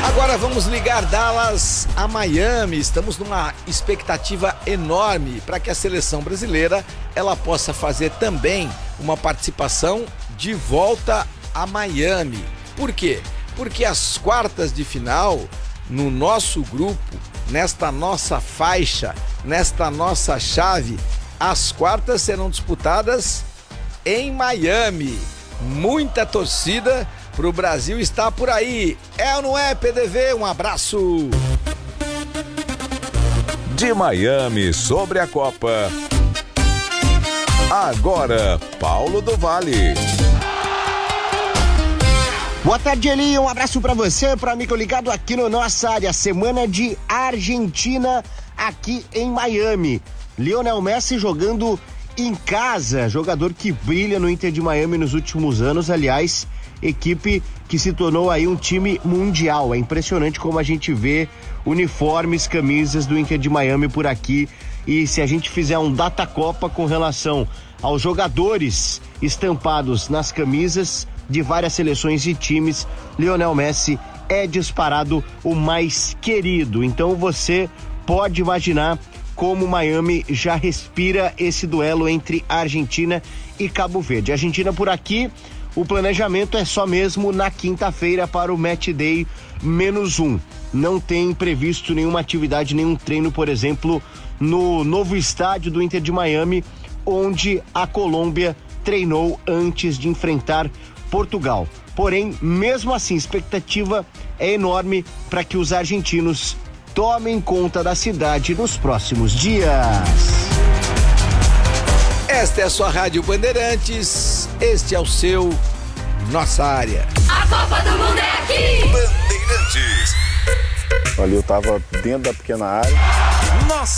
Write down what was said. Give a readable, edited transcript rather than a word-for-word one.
Agora vamos ligar Dallas a Miami. Estamos numa expectativa enorme para que a seleção brasileira ela possa fazer também uma participação de volta a Miami. Por quê? Porque as quartas de final no nosso grupo, nesta nossa faixa, nesta nossa chave, as quartas serão disputadas em Miami. Muita torcida pro Brasil estar por aí. É ou não é, PDV? Um abraço. De Miami sobre a Copa. Agora, Paulo do Vale. Boa tarde, Eli. Um abraço pra você, pro amigo ligado aqui no Nossa Área. Semana de Argentina aqui em Miami. Lionel Messi jogando em casa, jogador que brilha no Inter de Miami nos últimos anos, aliás, equipe que se tornou aí um time mundial. É impressionante como a gente vê uniformes, camisas do Inter de Miami por aqui, e se a gente fizer um data Copa com relação aos jogadores estampados nas camisas de várias seleções e times, Lionel Messi é disparado o mais querido. Então você pode imaginar como Miami já respira esse duelo entre Argentina e Cabo Verde. Argentina por aqui, o planejamento é só mesmo na quinta-feira para o Match Day -1. Não tem previsto nenhuma atividade, nenhum treino, por exemplo, no novo estádio do Inter de Miami, onde a Colômbia treinou antes de enfrentar Portugal. Porém, mesmo assim, a expectativa é enorme para que os argentinos tomem conta da cidade nos próximos dias. Esta é a sua Rádio Bandeirantes, este é o seu Nossa Área. A Copa do Mundo é aqui! Bandeirantes. Ali eu tava dentro da pequena área. Nossa